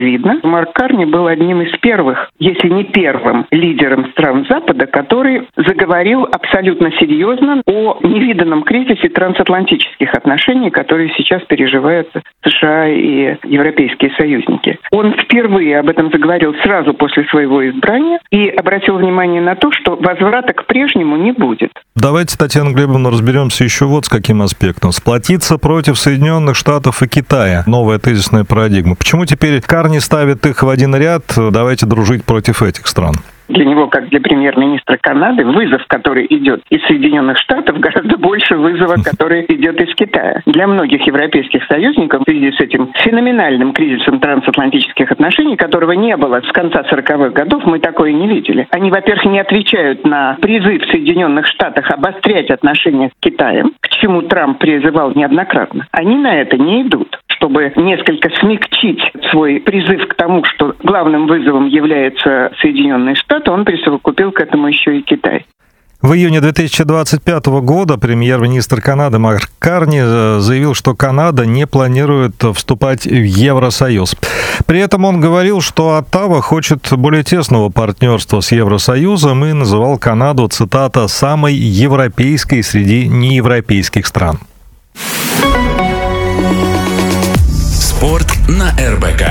видно. Марк Карни был одним из первых, если не первым, лидером стран Запада, который заговорил абсолютно серьезно о невиданном кризисе трансатлантических отношений, которые сейчас переживают США и европейские союзники. Он впервые об этом заговорил сразу после своего избрания и обратил внимание на то, что возврата к прежнему не будет. Давайте, Татьяна Глебовна, разберемся еще вот с каким аспектом. Сплотиться против Соединенных Штатов и Китая. Новая тезисная парадигма. Почему теперь Карни ставит их в один ряд? Давайте дружить против этих стран. Для него, как для премьер-министра Канады, вызов, который идет из Соединенных Штатов, гораздо больше вызова, который идет из Китая. Для многих европейских союзников в связи с этим феноменальным кризисом трансатлантических отношений, которого не было с конца 40-х годов, мы такое не видели. Они, во-первых, не отвечают на призыв в Соединенных Штатах обострять отношения с Китаем, к чему Трамп призывал неоднократно. Они на это не идут, чтобы несколько смягчить свой призыв к тому, что главным вызовом является Соединенные Штаты, он присовокупил к этому еще и Китай. В июне 2025 года премьер-министр Канады Марк Карни заявил, что Канада не планирует вступать в Евросоюз. При этом он говорил, что Оттава хочет более тесного партнерства с Евросоюзом и называл Канаду, цитата, «самой европейской среди неевропейских стран». Спорт на РБК.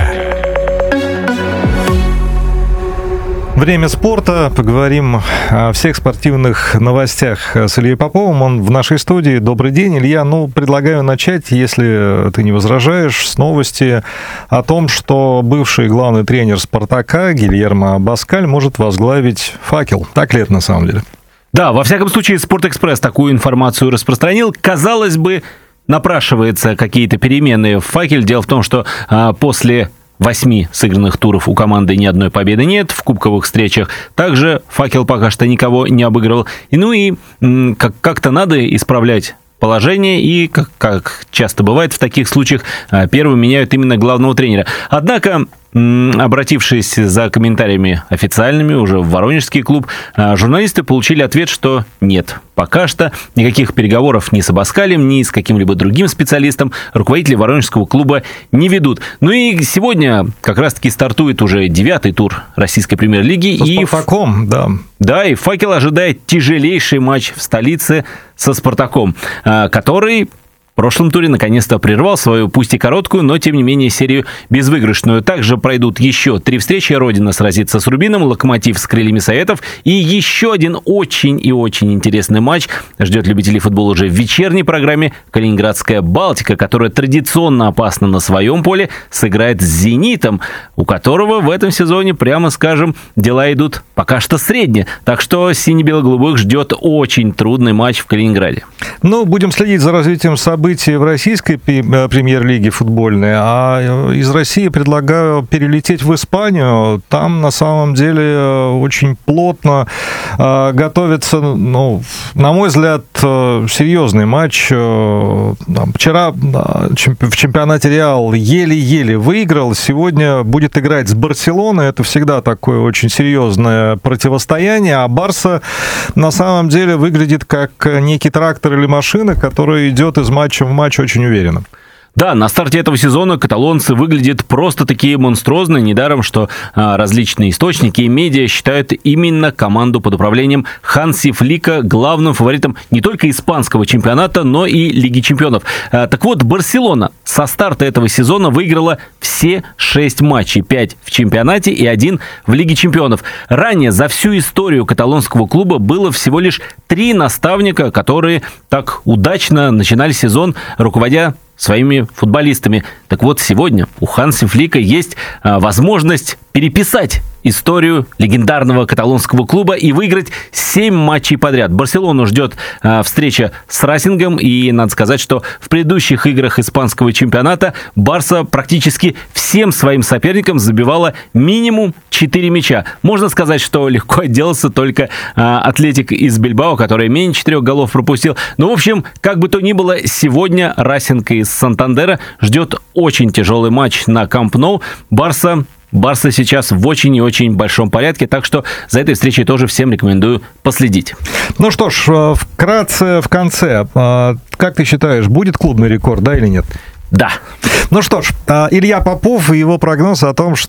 Время спорта. Поговорим о всех спортивных новостях с Ильей Поповым. Он в нашей студии. Добрый день, Илья. Предлагаю начать, если ты не возражаешь, с новости о том, что бывший главный тренер «Спартака» Гильермо Абаскаль может возглавить «Факел». Так ли это на самом деле? Да, во всяком случае, «Спортэкспресс» такую информацию распространил. Казалось бы, напрашиваются какие-то перемены в «Факеле». Дело в том, что после 8 сыгранных туров у команды ни одной победы нет в кубковых встречах. Также «Факел» пока что никого не обыгрывал. И как-то надо исправлять положение, и, как часто бывает в таких случаях, первым меняют именно главного тренера. Однако, обратившись за комментариями официальными уже в воронежский клуб, журналисты получили ответ, что нет. Пока что никаких переговоров ни с Абаскалем, ни с каким-либо другим специалистом руководители воронежского клуба не ведут. И сегодня как раз-таки стартует уже 9-й тур российской премьер-лиги. Со «Спартаком», да. Да, и «Факел» ожидает тяжелейший матч в столице со «Спартаком», который в прошлом туре наконец-то прервал свою, пусть и короткую, но тем не менее серию безвыигрышную. Также пройдут еще 3 встречи. «Родина» сразится с «Рубином», «Локомотив» с «Крыльями Советов». И еще один очень и очень интересный матч ждет любителей футбола уже в вечерней программе. «Калининградская Балтика», которая традиционно опасна на своем поле, сыграет с «Зенитом», у которого в этом сезоне, прямо скажем, дела идут пока что средне. Так что сине-бело-голубых ждет очень трудный матч в Калининграде. Будем следить за развитием событий в российской премьер-лиге футбольной, а из России предлагаю перелететь в Испанию. Там, на самом деле, очень плотно готовится, на мой взгляд, серьезный матч. Вчера в чемпионате Реал еле-еле выиграл, сегодня будет играть с Барселоной. Это всегда такое очень серьезное противостояние, а Барса на самом деле выглядит как некий трактор или машина, которая идет из матча в матч очень уверенно. Да, на старте этого сезона каталонцы выглядят просто-таки монструозно. Недаром, что различные источники и медиа считают именно команду под управлением Ханси Флика главным фаворитом не только испанского чемпионата, но и Лиги чемпионов. Так вот, Барселона со старта этого сезона выиграла все 6 матчей. 5 в чемпионате и 1 в Лиге чемпионов. Ранее за всю историю каталонского клуба было всего лишь 3 наставника, которые так удачно начинали сезон, руководя своими футболистами. Так вот, сегодня у Ханси Флика есть возможность переписать историю легендарного каталонского клуба и выиграть 7 матчей подряд. Барселону ждет встреча с Рейсингом, и надо сказать, что в предыдущих играх испанского чемпионата Барса практически всем своим соперникам забивала минимум 4 мяча. Можно сказать, что легко отделался только Атлетик из Бильбао, который менее 4 голов пропустил. Но, в общем, как бы то ни было, сегодня Рейсинг из Сантандера ждет очень тяжелый матч на Камп Ноу. Барса сейчас в очень и очень большом порядке, так что за этой встречей тоже всем рекомендую последить. Ну что ж, вкратце в конце. Как ты считаешь, будет клубный рекорд, да или нет? Да. Ну что ж, Илья Попов и его прогноз о том, что